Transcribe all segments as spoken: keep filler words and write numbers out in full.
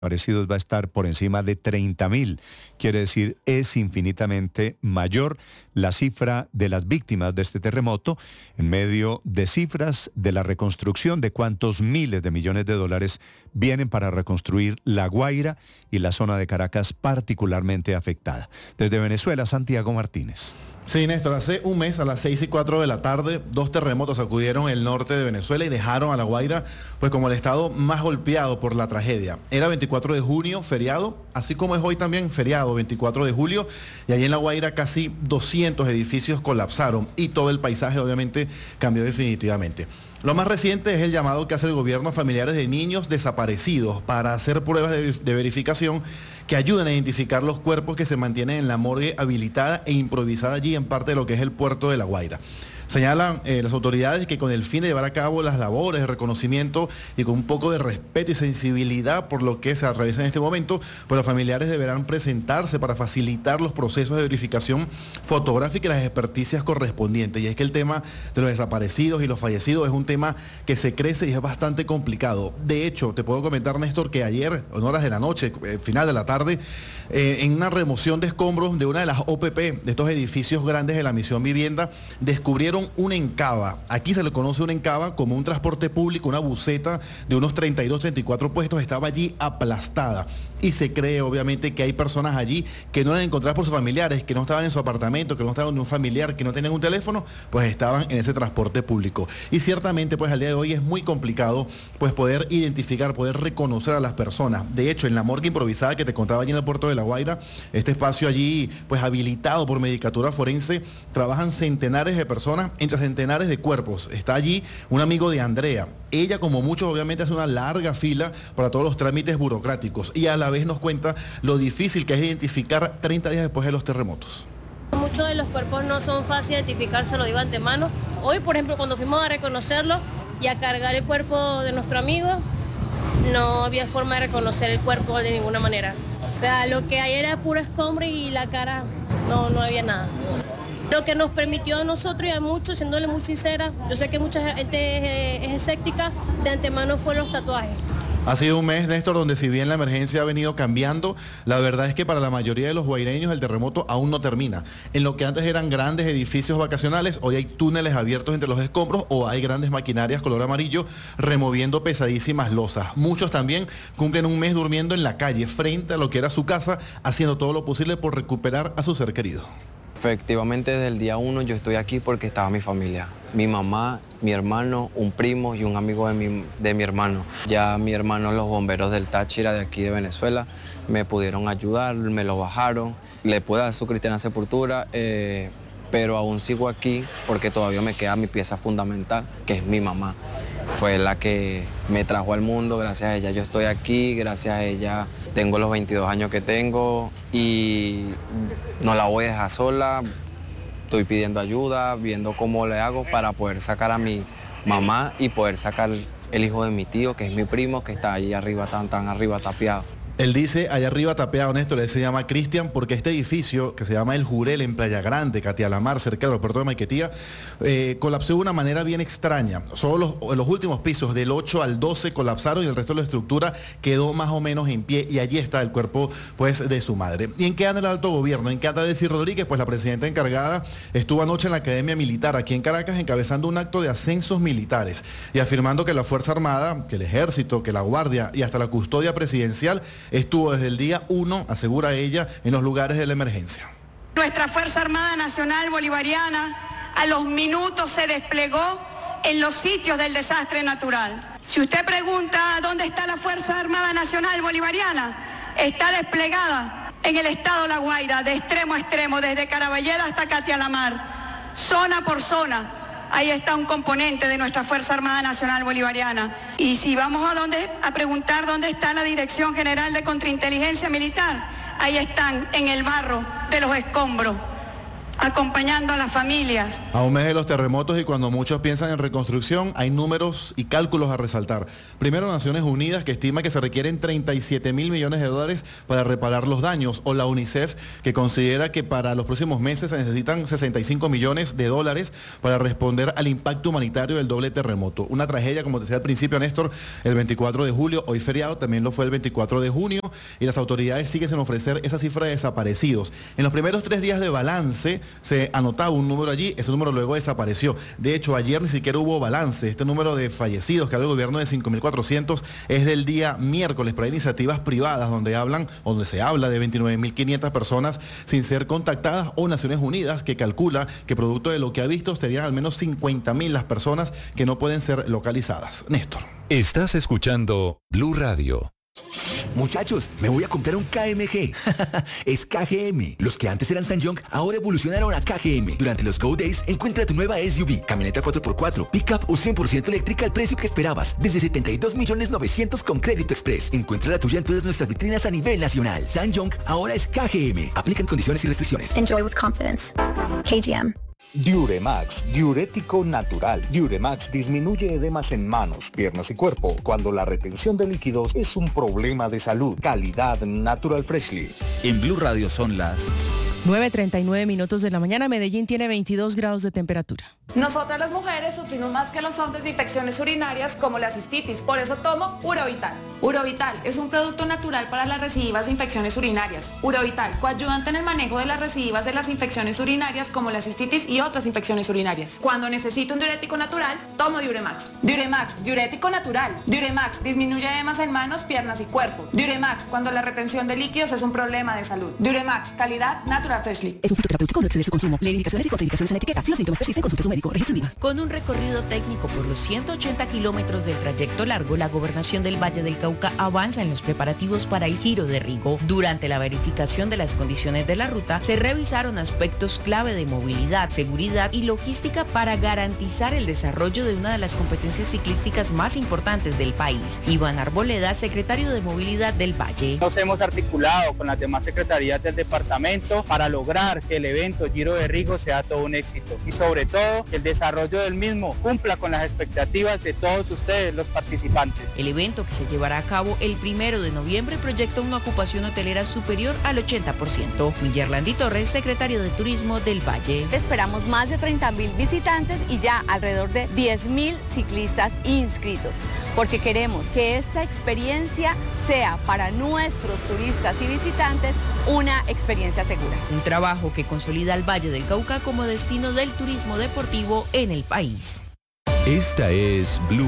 desaparecidos va a estar por encima de treinta mil. Quiere decir, es infinitamente mayor la cifra de las víctimas de este terremoto en medio de cifras de la reconstrucción de cuántos miles de millones de dólares vienen para reconstruir La Guaira y la zona de Caracas particularmente afectada. Desde Venezuela, Santiago Martínez. Sí, Néstor, hace un mes a las seis y cuatro de la tarde, dos terremotos sacudieron el norte de Venezuela y dejaron a La Guaira pues como el estado más golpeado por la tragedia. Era veinticuatro de junio, feriado, así como es hoy también feriado, veinticuatro de julio, y allí en La Guaira casi doscientos edificios colapsaron y todo el paisaje obviamente cambió definitivamente. Lo más reciente es el llamado que hace el gobierno a familiares de niños desaparecidos para hacer pruebas de, de verificación que ayuden a identificar los cuerpos que se mantienen en la morgue habilitada e improvisada allí en parte de lo que es el puerto de La Guaira. Señalan eh, las autoridades que con el fin de llevar a cabo las labores de reconocimiento y con un poco de respeto y sensibilidad por lo que se atraviesa en este momento, pues los familiares deberán presentarse para facilitar los procesos de verificación fotográfica y las experticias correspondientes. Y es que el tema de los desaparecidos y los fallecidos es un tema que se crece y es bastante complicado. De hecho, te puedo comentar, Néstor, que ayer, en horas de la noche, eh, final de la tarde, eh, en una remoción de escombros de una de las O P P, de estos edificios grandes de la Misión Vivienda, descubrieron una encaba. Aquí se le conoce una encaba como un transporte público, una buseta de unos treinta y dos, treinta y cuatro puestos, estaba allí aplastada. Y se cree obviamente que hay personas allí que no la han encontrado por sus familiares, que no estaban en su apartamento, que no estaban en un familiar, que no tenían un teléfono, pues estaban en ese transporte público. Y ciertamente pues al día de hoy es muy complicado pues poder identificar, poder reconocer a las personas. De hecho, en la morgue improvisada que te contaba allí en el puerto de La Guaira, este espacio allí pues habilitado por Medicatura Forense, trabajan centenares de personas entre centenares de cuerpos. Está allí un amigo de Andrea. Ella, como muchos, obviamente hace una larga fila para todos los trámites burocráticos y a la vez nos cuenta lo difícil que es identificar treinta días después de los terremotos. Muchos de los cuerpos no son fáciles de identificar, se lo digo antemano. Hoy, por ejemplo, cuando fuimos a reconocerlo y a cargar el cuerpo de nuestro amigo, no había forma de reconocer el cuerpo de ninguna manera. O sea, lo que hay era puro escombro y la cara, no, no había nada. Lo que nos permitió a nosotros y a muchos, siéndole muy sincera, yo sé que mucha gente es, es escéptica, de antemano fue los tatuajes. Ha sido un mes, Néstor, donde si bien la emergencia ha venido cambiando, la verdad es que para la mayoría de los guaireños el terremoto aún no termina. En lo que antes eran grandes edificios vacacionales, hoy hay túneles abiertos entre los escombros o hay grandes maquinarias color amarillo removiendo pesadísimas losas. Muchos también cumplen un mes durmiendo en la calle, frente a lo que era su casa, haciendo todo lo posible por recuperar a su ser querido. Efectivamente, desde el día uno yo estoy aquí porque estaba mi familia. Mi mamá, mi hermano, un primo y un amigo de mi, de mi hermano. Ya mi hermano, los bomberos del Táchira de aquí de Venezuela, me pudieron ayudar, me lo bajaron. Le pude dar su cristiana sepultura, eh, pero aún sigo aquí porque todavía me queda mi pieza fundamental, que es mi mamá. Fue la que me trajo al mundo, gracias a ella yo estoy aquí, gracias a ella tengo los veintidós años que tengo y no la voy a dejar sola. Estoy pidiendo ayuda, viendo cómo le hago para poder sacar a mi mamá y poder sacar el hijo de mi tío, que es mi primo, que está ahí arriba, tan, tan arriba, tapiado. Él dice, allá arriba tapeado, Néstor, él se llama Cristian, porque este edificio, que se llama El Jurel, en Playa Grande, Catialamar, cerca del aeropuerto de Maiquetía, eh, colapsó de una manera bien extraña. Solo los, los últimos pisos, del ocho al doce, colapsaron y el resto de la estructura quedó más o menos en pie, y allí está el cuerpo pues, de su madre. ¿Y en qué anda el alto gobierno? ¿En qué anda Delcy Rodríguez? Pues la presidenta encargada estuvo anoche en la Academia Militar, aquí en Caracas, encabezando un acto de ascensos militares y afirmando que la Fuerza Armada, que el Ejército, que la Guardia y hasta la custodia presidencial estuvo desde el día uno, asegura ella, en los lugares de la emergencia. Nuestra Fuerza Armada Nacional Bolivariana a los minutos se desplegó en los sitios del desastre natural. Si usted pregunta dónde está la Fuerza Armada Nacional Bolivariana, está desplegada en el estado La Guaira, de extremo a extremo, desde Caraballeda hasta Catialamar, zona por zona. Ahí está un componente de nuestra Fuerza Armada Nacional Bolivariana. Y si vamos a, dónde, a preguntar dónde está la Dirección General de Contrainteligencia Militar, ahí están, en el barro de los escombros. acompañando a las familias. A un mes de los terremotos y cuando muchos piensan en reconstrucción, hay números y cálculos a resaltar. Primero, Naciones Unidas, que estima que se requieren treinta y siete mil millones de dólares para reparar los daños, o la UNICEF, que considera que para los próximos meses se necesitan sesenta y cinco millones de dólares para responder al impacto humanitario del doble terremoto. Una tragedia, como decía al principio, Néstor, el veinticuatro de julio, hoy feriado, también lo fue el veinticuatro de junio, y las autoridades siguen sin ofrecer esa cifra de desaparecidos. En los primeros tres días de balance, se anotaba un número allí, ese número luego desapareció. De hecho, ayer ni siquiera hubo balance. Este número de fallecidos que habla el gobierno de cinco mil cuatrocientos es del día miércoles, pero hay iniciativas privadas donde hablan, donde se habla de veintinueve mil quinientas personas sin ser contactadas, o Naciones Unidas, que calcula que producto de lo que ha visto serían al menos cincuenta mil las personas que no pueden ser localizadas. Néstor. Estás escuchando Blue Radio. Muchachos, me voy a comprar un K M G. Es K G M. Los que antes eran Sanyong ahora evolucionaron a K G M. Durante los Go Days, encuentra tu nueva S U V, camioneta cuatro por cuatro, pickup o cien por ciento eléctrica al precio que esperabas. Desde setenta y dos millones novecientos con Crédito Express. Encuentra la tuya en todas nuestras vitrinas a nivel nacional. Sanyong ahora es K G M. Aplican condiciones y restricciones. Enjoy with confidence. K G M. Diuremax, diurético natural. Diuremax disminuye edemas en manos, piernas y cuerpo cuando la retención de líquidos es un problema de salud. Calidad Natural Freshly. En Blue Radio son las nueve treinta y nueve minutos de la mañana. Medellín tiene veintidós grados de temperatura. Nosotras las mujeres sufrimos más que los hombres de infecciones urinarias como la cistitis, por eso tomo Urovital. Urovital es un producto natural para las recidivas de infecciones urinarias. Urovital, coayudante en el manejo de las recidivas de las infecciones urinarias como la cistitis y otras infecciones urinarias. Cuando necesito un diurético natural, tomo Diuremax. Diuremax, diurético natural. Diuremax disminuye edemas en manos, piernas y cuerpo. Diuremax, cuando la retención de líquidos es un problema de salud. Diuremax, calidad Natural Freshly. Es un fitoterapéutico, no exceder su consumo. Lee indicaciones y contraindicaciones en la etiqueta. Si los síntomas persisten, consulte a su médico. Registro I V A. Con un recorrido técnico por los ciento ochenta kilómetros del trayecto largo, la Gobernación del Valle del Cauca avanza en los preparativos para el giro de Rigo. Durante la verificación de las condiciones de la ruta, se revisaron aspectos clave de movilidad, seguridad y logística para garantizar el desarrollo de una de las competencias ciclísticas más importantes del país. Iván Arboleda, secretario de Movilidad del Valle. Nos hemos articulado con las demás secretarías del departamento para lograr que el evento Giro de Rigo sea todo un éxito y sobre todo que el desarrollo del mismo cumpla con las expectativas de todos ustedes, los participantes. El evento, que se llevará a cabo el primero de noviembre, proyecta una ocupación hotelera superior al ochenta por ciento. Wingerlandi Torres, secretario de Turismo del Valle. Esperamos más de treinta mil visitantes y ya alrededor de diez mil ciclistas inscritos, porque queremos que esta experiencia sea para nuestros turistas y visitantes una experiencia segura. Un trabajo que consolida al Valle del Cauca como destino del turismo deportivo en el país. Esta es Blue,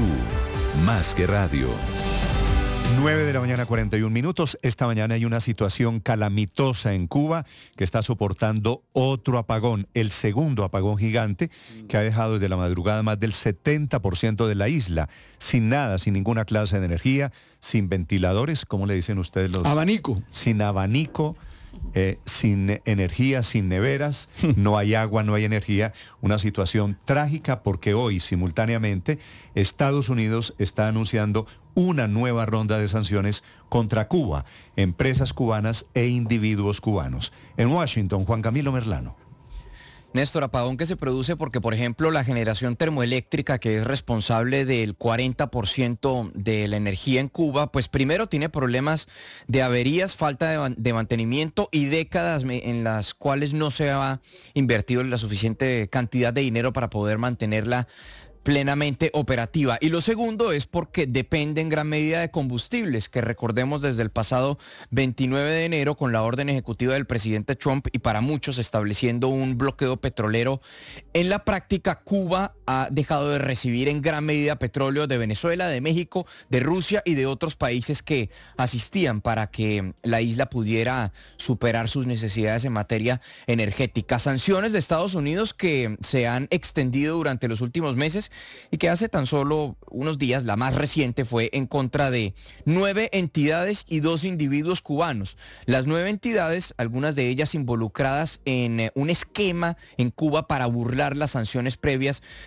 más que radio. nueve de la mañana, cuarenta y un minutos. Esta mañana hay una situación calamitosa en Cuba que está soportando otro apagón, el segundo apagón gigante que ha dejado desde la madrugada más del setenta por ciento de la isla sin nada, sin ninguna clase de energía, sin ventiladores, ¿cómo le dicen ustedes los? Abanico. Sin abanico. Eh, sin energía, sin neveras, no hay agua, no hay energía, una situación trágica porque hoy simultáneamente Estados Unidos está anunciando una nueva ronda de sanciones contra Cuba, empresas cubanas e individuos cubanos. En Washington, Juan Camilo Merlano. Néstor, apagón que se produce porque, por ejemplo, la generación termoeléctrica, que es responsable del cuarenta por ciento de la energía en Cuba, pues primero tiene problemas de averías, falta de, de mantenimiento y décadas en las cuales no se ha invertido la suficiente cantidad de dinero para poder mantenerla plenamente operativa. Y lo segundo es porque depende en gran medida de combustibles, que recordemos desde el pasado veintinueve de enero con la orden ejecutiva del presidente Trump y para muchos estableciendo un bloqueo petrolero. En la práctica, Cuba ha dejado de recibir en gran medida petróleo de Venezuela, de México, de Rusia y de otros países que asistían para que la isla pudiera superar sus necesidades en materia energética. Sanciones de Estados Unidos que se han extendido durante los últimos meses y que hace tan solo unos días, la más reciente, fue en contra de nueve entidades y dos individuos cubanos. Las nueve entidades, algunas de ellas involucradas en un esquema en Cuba para burlar las sanciones previas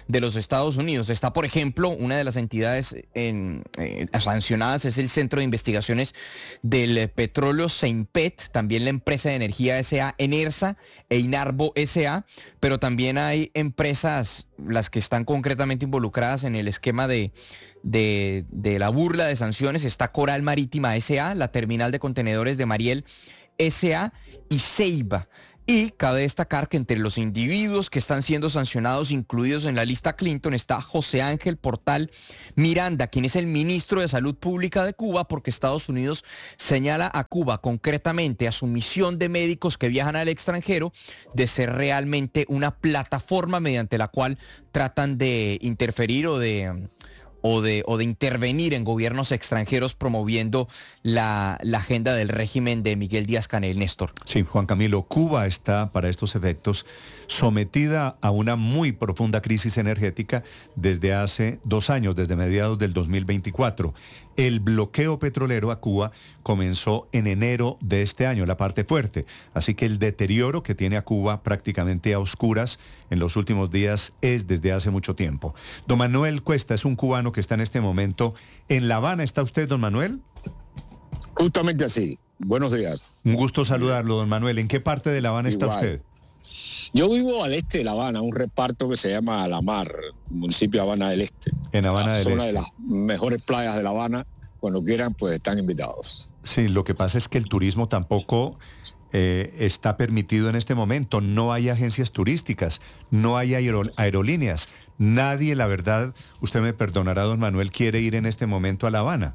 de los Estados Unidos. Está, por ejemplo, una de las entidades en, eh, sancionadas es el Centro de Investigaciones del Petróleo, CEINPET, también la empresa de energía S A Enersa e Inarbo S A, pero también hay empresas, las que están concretamente involucradas en el esquema de, de, de la burla de sanciones. Está Coral Marítima S A, la terminal de contenedores de Mariel S A y Ceiba. Y cabe destacar que entre los individuos que están siendo sancionados, incluidos en la lista Clinton, está José Ángel Portal Miranda, quien es el ministro de Salud Pública de Cuba, porque Estados Unidos señala a Cuba, concretamente a su misión de médicos que viajan al extranjero, de ser realmente una plataforma mediante la cual tratan de interferir o de... O de, o de intervenir en gobiernos extranjeros promoviendo la, la agenda del régimen de Miguel Díaz-Canel, Néstor. Sí, Juan Camilo, Cuba está para estos efectos sometida a una muy profunda crisis energética desde hace dos años, desde mediados del dos mil veinticuatro. El bloqueo petrolero a Cuba comenzó en enero de este año, la parte fuerte. Así que el deterioro que tiene a Cuba prácticamente a oscuras en los últimos días es desde hace mucho tiempo. Don Manuel Cuesta es un cubano que está en este momento en La Habana. ¿Está usted, don Manuel? Justamente así. Buenos días. Un gusto saludarlo, don Manuel. ¿En qué parte de La Habana está Igual. usted? Yo vivo al este de La Habana, un reparto que se llama La Mar, municipio de Habana del Este. En Habana la del zona Este. de las mejores playas de La Habana. Cuando quieran, pues están invitados. Sí, lo que pasa es que el turismo tampoco eh, está permitido en este momento. No hay agencias turísticas, no hay aero- aerolíneas. Nadie, la verdad, usted me perdonará, don Manuel, quiere ir en este momento a La Habana.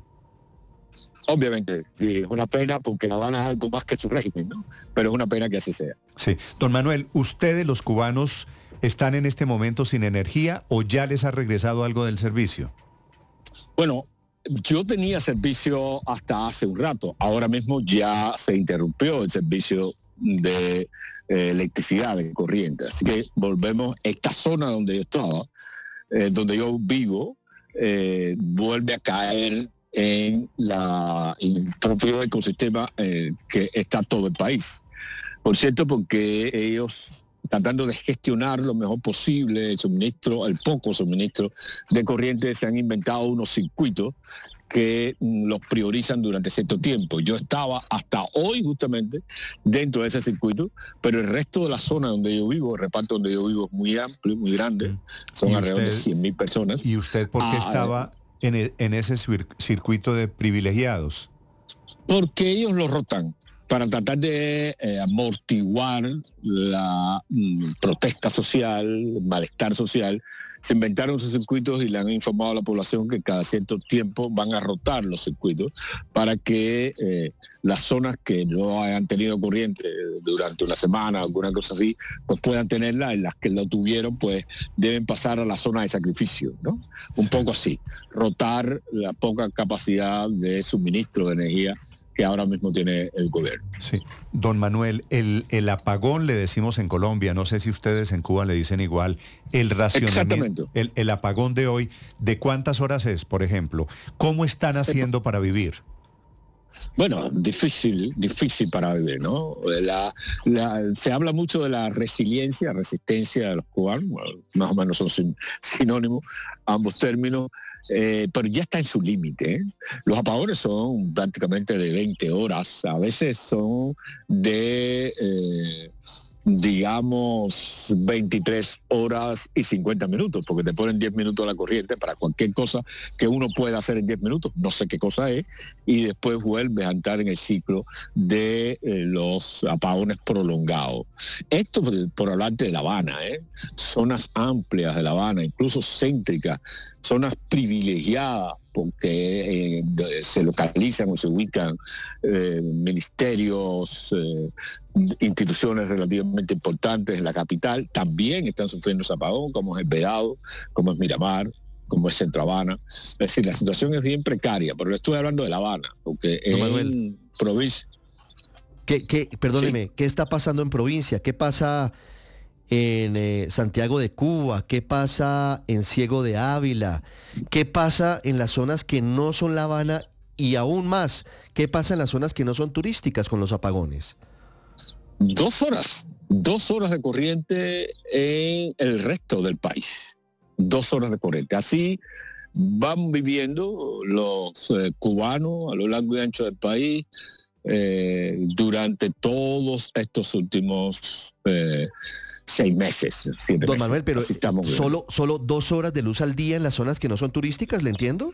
Obviamente, sí, es una pena porque La Habana es algo más que su régimen, ¿no? Pero es una pena que así sea. Sí. Don Manuel, ¿ustedes, los cubanos, están en este momento sin energía o ya les ha regresado algo del servicio? Bueno, yo tenía servicio hasta hace un rato. Ahora mismo ya se interrumpió el servicio de eh, electricidad, de corriente. Así que volvemos, esta zona donde yo estaba, eh, donde yo vivo, eh, vuelve a caer en, la, en el propio ecosistema eh, que está todo el país. Por cierto, porque ellos, tratando de gestionar lo mejor posible el suministro, el poco suministro de corriente, se han inventado unos circuitos que mm, los priorizan durante cierto tiempo. Yo estaba hasta hoy justamente dentro de ese circuito, pero el resto de la zona donde yo vivo, el reparto donde yo vivo es muy amplio, muy grande, son ¿Y alrededor usted- de cien mil personas. ¿Y usted por qué Ah, estaba en, e- en ese cir- circuito de privilegiados? Porque ellos lo rotan para tratar de eh, amortiguar la mm, protesta social, el malestar social. Se inventaron esos circuitos y le han informado a la población que cada cierto tiempo van a rotar los circuitos para que eh, las zonas que no hayan tenido corriente durante una semana, alguna cosa así, pues puedan tenerla. En las que lo tuvieron, pues deben pasar a la zona de sacrificio, ¿no? Un poco así, rotar la poca capacidad de suministro de energía que ahora mismo tiene el gobierno. Sí. Don Manuel, el, el apagón le decimos en Colombia, no sé si ustedes en Cuba le dicen igual, el racionamiento, el, el apagón de hoy, ¿de cuántas horas es, por ejemplo? ¿Cómo están haciendo para vivir? Bueno, difícil, difícil para vivir, ¿no? La, la- se habla mucho de la resiliencia, resistencia de los cubanos, bueno, más o menos son sin- sinónimos, ambos términos, eh, pero ya está en su límite, ¿eh? Los apagones son prácticamente de veinte horas, a veces son de, eh, digamos, veintitrés horas y cincuenta minutos, porque te ponen diez minutos la corriente para cualquier cosa que uno pueda hacer en diez minutos, no sé qué cosa es, y después vuelves a entrar en el ciclo de eh, los apagones prolongados. Esto por, por hablarte de La Habana, ¿eh? Zonas amplias de La Habana, incluso céntricas, zonas privilegiadas, porque eh, de- se localizan o se ubican eh, ministerios, eh, instituciones relativamente importantes en la capital, también están sufriendo ese apagón, como es el Vedado, como es Miramar, como es Centro Habana. Es decir, la situación es bien precaria, pero le estoy hablando de La Habana, porque Don en Manuel. provincia... ¿Qué, qué, perdóneme, ¿qué está pasando en provincia? ¿Qué pasa en eh, Santiago de Cuba? ¿Qué pasa en Ciego de Ávila? ¿Qué pasa en las zonas que no son La Habana? Y aún más, ¿qué pasa en las zonas que no son turísticas con los apagones? Dos horas, dos horas de corriente en el resto del país. dos horas de corriente. Así van viviendo los eh, cubanos a lo largo y ancho del país eh, durante todos estos últimos eh, seis meses. Siete Don meses. Manuel, pero solo, Solo, solo dos horas de luz al día en las zonas que no son turísticas, ¿le entiendo?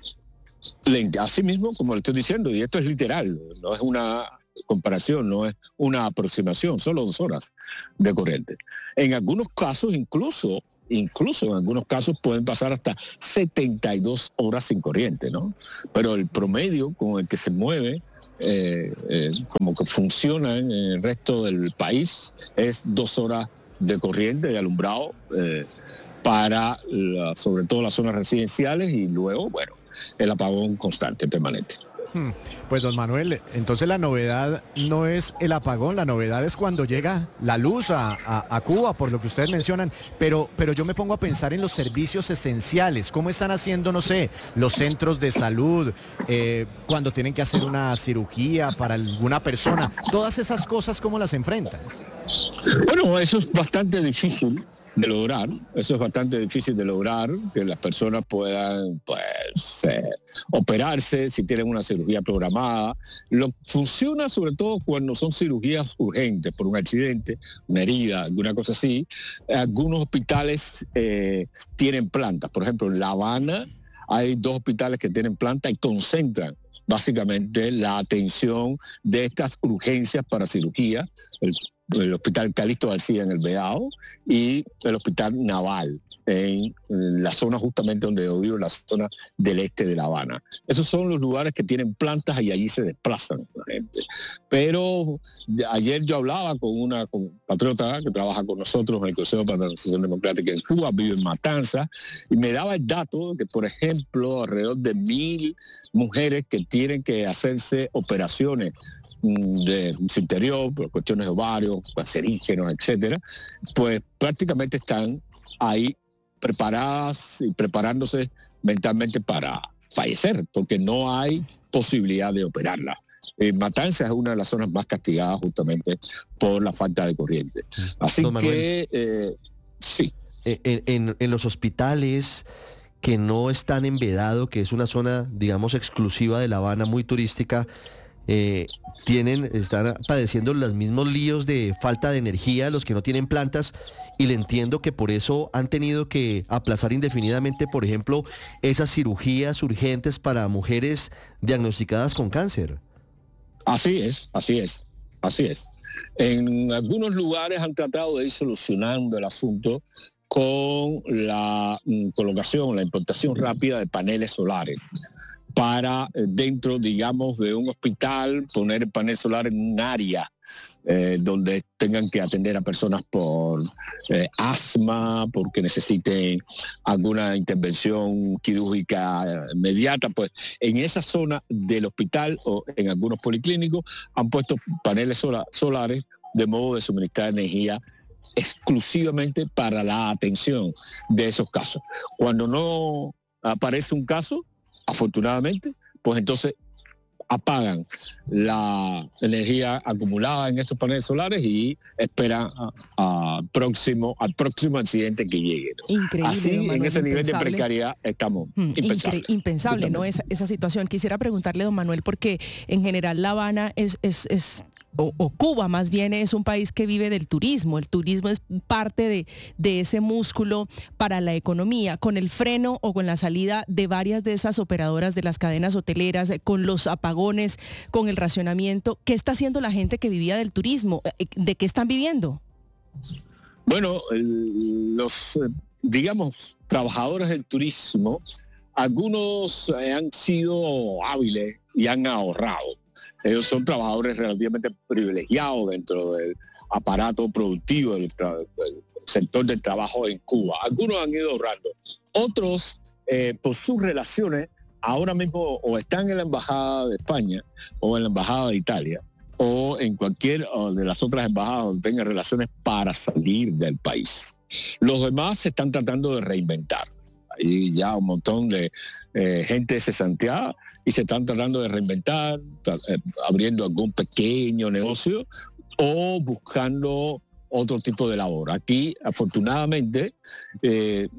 así mismo, como le estoy diciendo, y esto es literal, no es una comparación, no es una aproximación, solo dos horas de corriente. En algunos casos, incluso, incluso en algunos casos pueden pasar hasta setenta y dos horas sin corriente, ¿no? Pero el promedio con el que se mueve, eh, eh, como que funciona en el resto del país, es dos horas de corriente, de alumbrado, eh, para la, sobre todo las zonas residenciales, y luego, bueno, el apagón constante, permanente. Hmm. Pues don Manuel, entonces la novedad no es el apagón, la novedad es cuando llega la luz a, a, a Cuba, por lo que ustedes mencionan, pero, pero yo me pongo a pensar en los servicios esenciales, ¿cómo están haciendo, no sé, los centros de salud, eh, cuando tienen que hacer una cirugía para alguna persona? Todas esas cosas, ¿cómo las enfrentan? Bueno, eso es bastante difícil de lograr, eso es bastante difícil de lograr, que las personas puedan, pues, eh, operarse si tienen una cirugía programada. Lo funciona sobre todo cuando son cirugías urgentes por un accidente, una herida, alguna cosa así. Algunos hospitales eh, tienen plantas, por ejemplo, en La Habana hay dos hospitales que tienen planta y concentran básicamente la atención de estas urgencias para cirugía. El, el Hospital Calixto García en El Vedado y el Hospital Naval en, en la zona justamente donde yo vivo, en la zona del este de La Habana. Esos son los lugares que tienen plantas y allí se desplazan la gente. Pero ayer yo hablaba con una compatriota que trabaja con nosotros en el Consejo para la Transición Democrática en Cuba, vive en Matanzas, y me daba el dato que, por ejemplo, alrededor de mil mujeres que tienen que hacerse operaciones de su interior, por cuestiones de ovarios, cancerígenos, etcétera, pues prácticamente están ahí preparadas y preparándose mentalmente para fallecer, porque no hay posibilidad de operarla. Eh, Matanzas es una de las zonas más castigadas justamente por la falta de corriente. Así Don que, Manuel, eh, sí. En, en, en los hospitales que no están en Vedado, que es una zona, digamos, exclusiva de La Habana, muy turística, Eh, tienen, están padeciendo los mismos líos de falta de energía, los que no tienen plantas, y le entiendo que por eso han tenido que aplazar indefinidamente, por ejemplo, esas cirugías urgentes para mujeres diagnosticadas con cáncer. Así es, así es, así es. En algunos lugares han tratado de ir solucionando el asunto con la mm, colocación, la importación rápida de paneles solares, para dentro, digamos, de un hospital, poner el panel solar en un área eh, donde tengan que atender a personas por eh, asma, porque necesiten alguna intervención quirúrgica inmediata. Pues en esa zona del hospital o en algunos policlínicos han puesto paneles sola- solares de modo de suministrar energía exclusivamente para la atención de esos casos. Cuando no aparece un caso, afortunadamente, pues entonces apagan la energía acumulada en estos paneles solares y esperan a, a próximo, al próximo accidente que llegue, ¿no? Increíble, Así, don Manuel, en ese nivel de impensable. precariedad estamos Mm, impensables. incre- impensable, ¿no? Esa, esa situación. Quisiera preguntarle, don Manuel, porque en general La Habana es, es, es o, o Cuba más bien es un país que vive del turismo. El turismo es parte de, de ese músculo para la economía. Con el freno o con la salida de varias de esas operadoras de las cadenas hoteleras, eh, con los apagones, con el racionamiento, ¿qué está haciendo la gente que vivía del turismo? Eh, ¿De qué están viviendo? Bueno, el- los, eh, digamos, trabajadores del turismo, algunos eh, han sido hábiles y han ahorrado. Ellos son trabajadores relativamente privilegiados dentro del aparato productivo del, tra- del sector del trabajo en Cuba. Algunos han ido ahorrando. Otros, eh, por sus relaciones, ahora mismo o están en la Embajada de España o en la Embajada de Italia o en cualquier o de las otras embajadas donde tengan relaciones para salir del país. Los demás se están tratando de reinventar. Hay ya un montón de eh, gente cesanteada y se están tratando de reinventar, tra- eh, abriendo algún pequeño negocio o buscando otro tipo de labor. Aquí, afortunadamente, eh,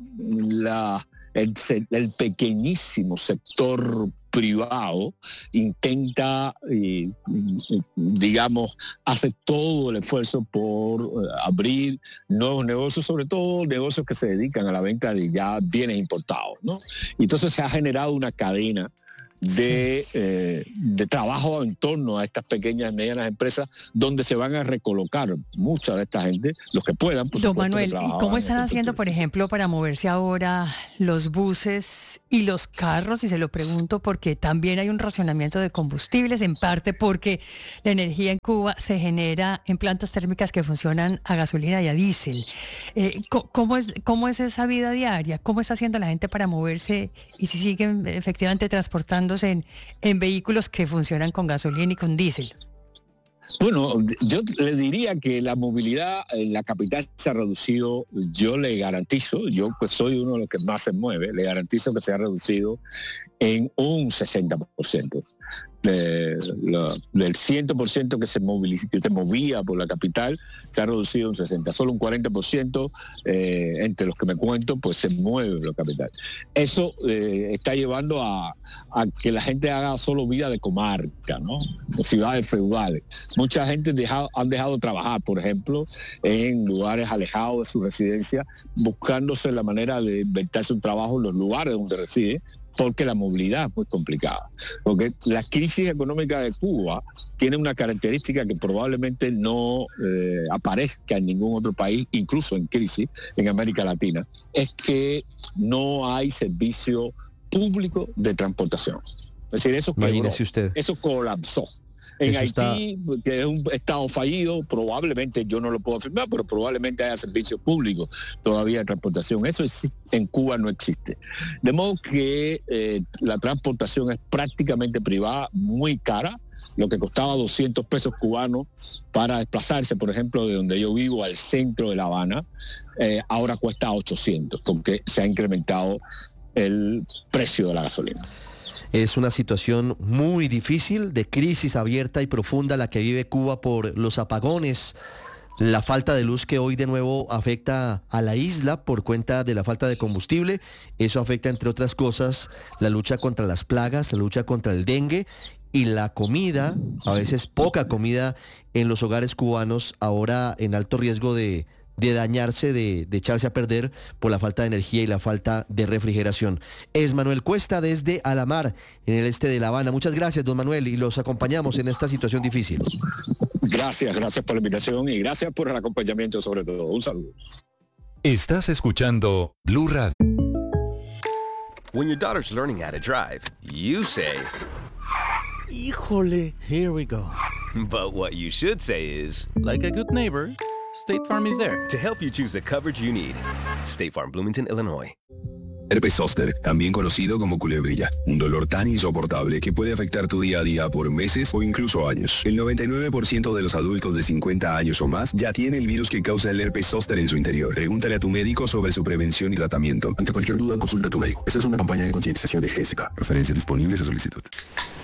la, el, el pequeñísimo sector privado intenta, eh, digamos, hace todo el esfuerzo por eh, abrir nuevos negocios, sobre todo negocios que se dedican a la venta de ya bienes importados, ¿no? Y entonces se ha generado una cadena de, sí. eh, de trabajo en torno a estas pequeñas y medianas empresas donde se van a recolocar mucha de esta gente, los que puedan. Por Don Manuel, ¿y cómo están haciendo, por ejemplo, para moverse ahora los buses y los carros? Y se lo pregunto porque también hay un racionamiento de combustibles, en parte porque la energía en Cuba se genera en plantas térmicas que funcionan a gasolina y a diésel. Eh, ¿cómo es, cómo es esa vida diaria? ¿Cómo está haciendo la gente para moverse y si siguen efectivamente transportando En, en vehículos que funcionan con gasolina y con diésel? Bueno, yo le diría que la movilidad en la capital se ha reducido, yo le garantizo, yo pues soy uno de los que más se mueve, le garantizo que se ha reducido en un sesenta por ciento. De, la, del cien por ciento que se moviliza, que se movía por la capital, se ha reducido un sesenta por ciento. Solo un cuarenta por ciento eh, entre los que me cuento, pues se mueve por la capital. Eso eh, está llevando a, a que la gente haga solo vida de comarca, ¿no? De ciudades feudales. Mucha gente dejado, han dejado de trabajar, por ejemplo, en lugares alejados de su residencia, buscándose la manera de inventarse un trabajo en los lugares donde reside, porque la movilidad es muy complicada. Porque la crisis económica de Cuba tiene una característica que probablemente no eh, aparezca en ningún otro país, incluso en crisis en América Latina, es que no hay servicio público de transportación. Es decir, eso quebró, usted. Eso colapsó. En Eso Haití, está... que es un estado fallido, probablemente, yo no lo puedo afirmar, pero probablemente haya servicios públicos todavía de transportación. Eso existe, en Cuba no existe. De modo que eh, la transportación es prácticamente privada, muy cara. Lo que costaba doscientos pesos cubanos para desplazarse, por ejemplo, de donde yo vivo al centro de La Habana, eh, ahora cuesta ochocientos, porque se ha incrementado el precio de la gasolina. Es una situación muy difícil, de crisis abierta y profunda la que vive Cuba por los apagones, la falta de luz que hoy de nuevo afecta a la isla por cuenta de la falta de combustible. Eso afecta, entre otras cosas, la lucha contra las plagas, la lucha contra el dengue y la comida, a veces poca comida en los hogares cubanos, ahora en alto riesgo de... de dañarse, de, de echarse a perder por la falta de energía y la falta de refrigeración. Es Manuel Cuesta desde Alamar, en el este de La Habana. Muchas gracias, don Manuel, y los acompañamos en esta situación difícil. Gracias, gracias por la invitación y gracias por el acompañamiento sobre todo. Un saludo. Estás escuchando Blue Radio. When your daughter's learning how to drive, you say, Híjole, here we go. But what you should say is, like a good neighbor, State Farm is there to help you choose the coverage you need. State Farm, Bloomington, Illinois. Herpes zóster, también conocido como culebrilla, un dolor tan insoportable que puede afectar tu día a día por meses o incluso años. El noventa y nueve por ciento de los adultos de cincuenta años o más ya tiene el virus que causa el herpes zóster en su interior. Pregúntale a tu médico sobre su prevención y tratamiento. Ante cualquier duda, consulta a tu médico. Esta es una campaña de concientización de G S K. Referencias disponibles a solicitud.